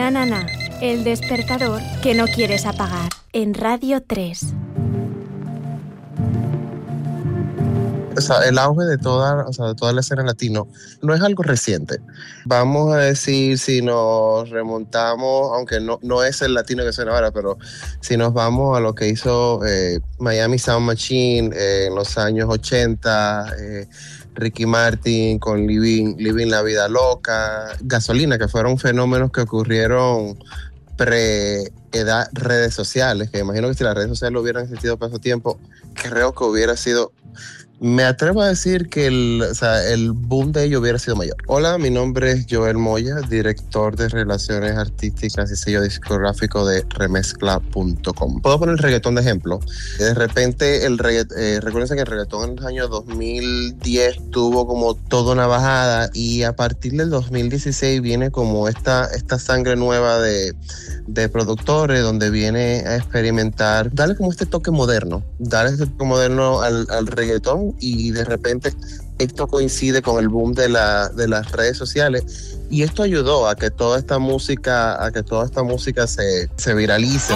Na Na Na, el despertador que no quieres apagar, en Radio 3. O sea, el auge de toda la escena latino no es algo reciente. Vamos a decir, si nos remontamos, aunque no es el latino que suena ahora, pero si nos vamos a lo que hizo Miami Sound Machine en los años 80, Ricky Martin con Living La Vida Loca, Gasolina, que fueron fenómenos que ocurrieron pre-edad redes sociales, que imagino que si las redes sociales hubieran existido para ese tiempo, creo que hubiera sido... Me atrevo a decir que el boom de ello hubiera sido mayor. Hola, mi nombre es Joel Moya, director de Relaciones Artísticas y sello discográfico de remezcla.com. Puedo poner el reggaetón de ejemplo. De repente, recuérdense que el reggaetón en los años 2010 tuvo como toda una bajada, y a partir del 2016 viene como esta sangre nueva de productores, donde viene a experimentar, darle como este toque moderno, al reggaetón. Y de repente esto coincide con el boom de las redes sociales, y esto ayudó a que toda esta música se viralice.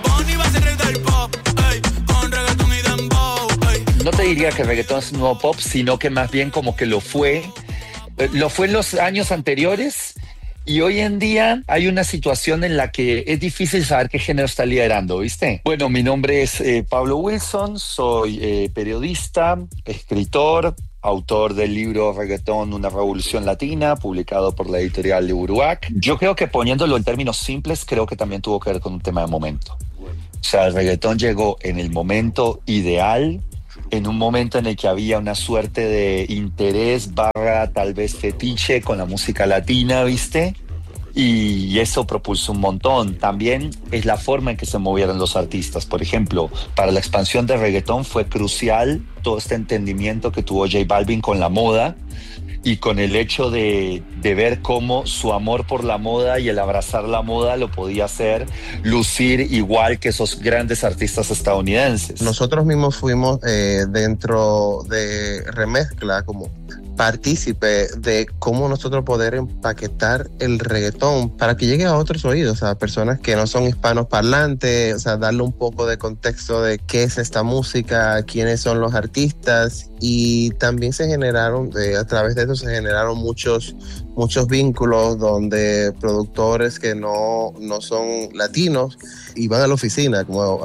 No te diría que el reggaetón es nuevo pop, sino que más bien como que lo fue en los años anteriores. Y hoy en día hay una situación en la que es difícil saber qué género está liderando, ¿viste? Bueno, mi nombre es Pablo Wilson, soy periodista, escritor, autor del libro Reggaetón, una revolución latina, publicado por la editorial de Uruac. Yo creo que, poniéndolo en términos simples, creo que también tuvo que ver con un tema de momento. O sea, el reggaetón llegó en el momento ideal, en un momento en el que había una suerte de interés / tal vez fetiche con la música latina, ¿viste? Y eso propulsó un montón. También es la forma en que se movieron los artistas. Por ejemplo, para la expansión del reggaetón fue crucial todo este entendimiento que tuvo J Balvin con la moda, y con el hecho de ver cómo su amor por la moda y el abrazar la moda lo podía hacer lucir igual que esos grandes artistas estadounidenses. Nosotros mismos fuimos dentro de Remezcla como partícipe de cómo nosotros poder empaquetar el reggaetón para que llegue a otros oídos, a personas que no son hispanos parlantes, o sea, darle un poco de contexto de qué es esta música, quiénes son los artistas. Y también se generaron, a través de eso se generaron muchos vínculos, donde productores que no son latinos iban a la oficina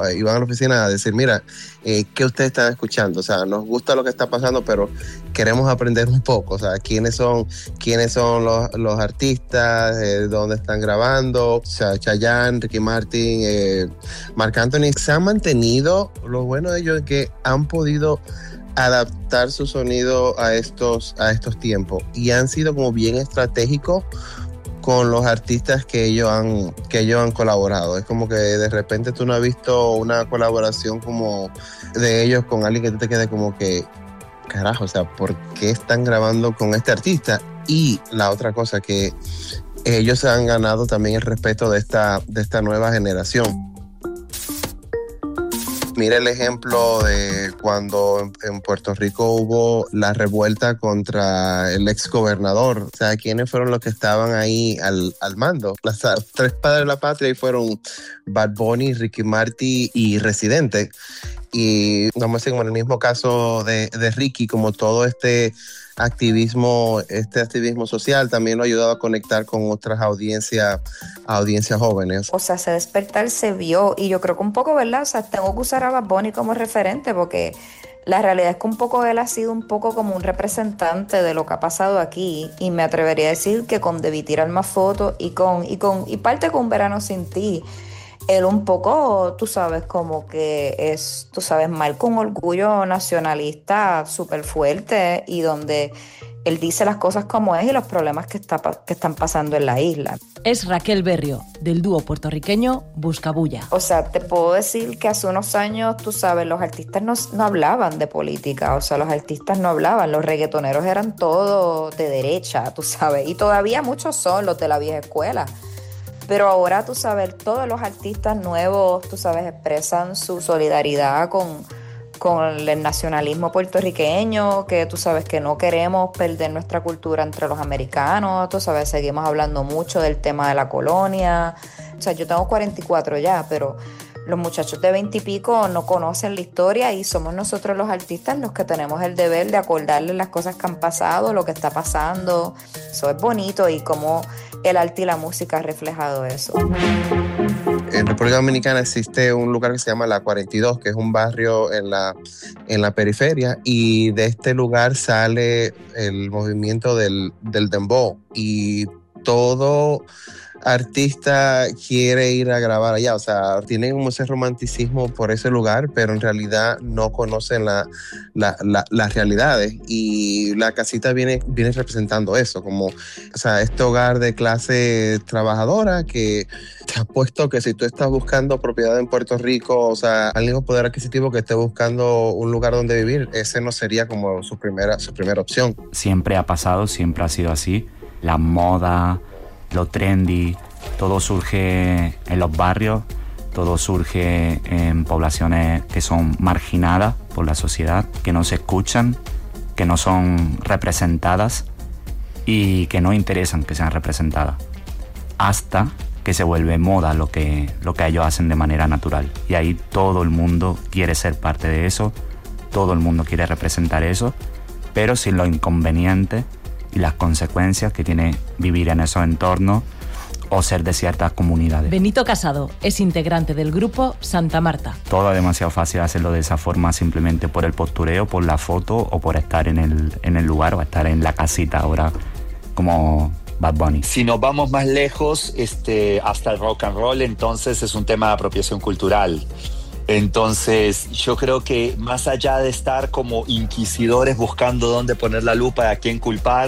a decir, mira, ¿qué ustedes están escuchando? O sea, nos gusta lo que está pasando, pero queremos aprender un poco. O sea, quiénes son los artistas, dónde están grabando. O sea, Chayanne, Ricky Martin, Marc Anthony se han mantenido. Lo bueno de ellos es que han podido adaptar su sonido a estos tiempos, y han sido como bien estratégicos con los artistas que ellos han colaborado. Es como que de repente tú no has visto una colaboración como de ellos con alguien que tú te quedes como que, carajo, o sea, ¿por qué están grabando con este artista? Y la otra cosa, que ellos han ganado también el respeto de esta nueva generación. Mira el ejemplo de cuando en Puerto Rico hubo la revuelta contra el ex gobernador. O sea, ¿quiénes fueron los que estaban ahí al mando? Las tres padres de la patria, y fueron Bad Bunny, Ricky Martin y Residente. Y vamos a decir, como en el mismo caso de Ricky, como todo este activismo social también lo ha ayudado a conectar con otras audiencias jóvenes. O sea, ese despertar se vio, y yo creo que un poco, ¿verdad? O sea, tengo que usar a Bad Bunny como referente, porque la realidad es que un poco él ha sido un poco como un representante de lo que ha pasado aquí, y me atrevería a decir que con Debí Tirar Más Fotos y parte con Verano Sin Ti, él un poco, tú sabes, como que es, tú sabes, marca un orgullo nacionalista súper fuerte, y donde él dice las cosas como es y los problemas que están pasando en la isla. Es Raquel Berrio, del dúo puertorriqueño Buscabulla. O sea, te puedo decir que hace unos años, tú sabes, los artistas no hablaban de política. O sea, los artistas no hablaban. Los reggaetoneros eran todos de derecha, tú sabes. Y todavía muchos son los de la vieja escuela. Pero ahora, tú sabes, todos los artistas nuevos, tú sabes, expresan su solidaridad con con el nacionalismo puertorriqueño, que tú sabes que no queremos perder nuestra cultura entre los americanos, tú sabes, seguimos hablando mucho del tema de la colonia. O sea, yo tengo 44 ya, pero los muchachos de 20 y pico no conocen la historia y somos nosotros los artistas los que tenemos el deber de acordarles las cosas que han pasado, lo que está pasando. Eso es bonito y cómo el arte y la música ha reflejado eso. En República Dominicana existe un lugar que se llama La 42, que es un barrio en la periferia, y de este lugar sale el movimiento del dembow, y todo artista quiere ir a grabar allá. O sea, tienen como ese romanticismo por ese lugar, pero en realidad no conocen las realidades, y la casita viene representando eso, como, o sea, este hogar de clase trabajadora que te apuesto que si tú estás buscando propiedad en Puerto Rico, o sea, alguien con poder adquisitivo que esté buscando un lugar donde vivir, ese no sería como su primera opción. Siempre ha pasado, siempre ha sido así. La moda, lo trendy, todo surge en los barrios, todo surge en poblaciones que son marginadas por la sociedad, que no se escuchan, que no son representadas y que no interesan que sean representadas, hasta que se vuelve moda lo que ellos hacen de manera natural. Y ahí todo el mundo quiere ser parte de eso, todo el mundo quiere representar eso, pero sin los inconvenientes y las consecuencias que tiene vivir en esos entornos o ser de ciertas comunidades. Benito Casado es integrante del grupo Santa Marta. Todo es demasiado fácil hacerlo de esa forma, simplemente por el postureo, por la foto o por estar en el lugar o estar en la casita ahora como Bad Bunny. Si nos vamos más lejos, hasta el rock and roll, entonces es un tema de apropiación cultural. Entonces, yo creo que más allá de estar como inquisidores buscando dónde poner la lupa, a quién culpar,